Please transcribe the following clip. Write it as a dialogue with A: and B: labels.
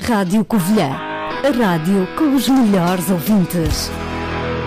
A: Rádio Covilhã, a rádio com os melhores ouvintes.